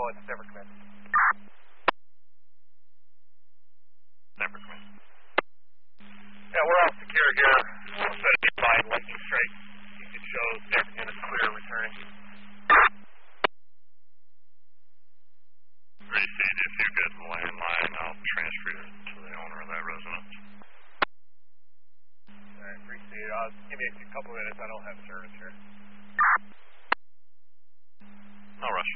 it's Denver Command. Denver Command. Yeah, we're all secure here. We'll set a by lightning strike. It shows Denver Command is clear returning. Reseed, if you get the landline, I'll transfer you to the owner of that residence. Alright, Reseed, give me a couple minutes. I don't have service here. No rush.